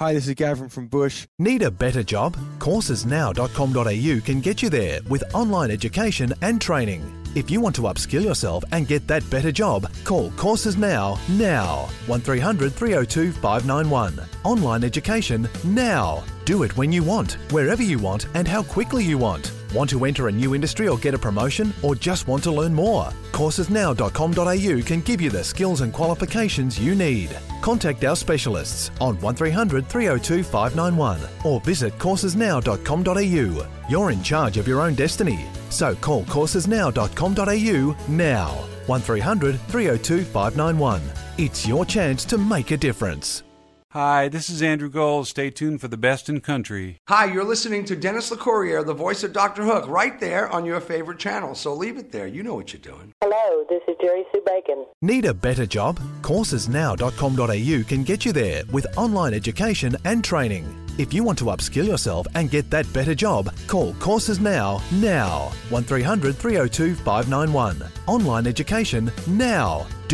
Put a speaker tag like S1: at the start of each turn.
S1: Hi, this is Gavin from Bush.
S2: Need a better job? Coursesnow.com.au can get you there with online education and training. If you want to upskill yourself and get that better job, call Courses Now. 1300 302 591. Online education now. Do it when you want, wherever you want, and how quickly you want. Want to enter a new industry or get a promotion, or just want to learn more? Coursesnow.com.au can give you the skills and qualifications you need. Contact our specialists on 1300 302 591 or visit coursesnow.com.au. You're in charge of your own destiny, so call coursesnow.com.au now. 1300 302 591. It's your chance to make a difference.
S3: Hi, this is Andrew Gold. Stay tuned for the best in country.
S4: Hi, you're listening to Dennis LeCourrier, the voice of Dr. Hook, right there on your favorite channel. So leave it there. You know what you're doing.
S5: Hello, this is Jerry Sue Bacon.
S2: Need a better job? Coursesnow.com.au can get you there with online education and training. If you want to upskill yourself and get that better job, call Courses Now. 1300 302 591. Online education now.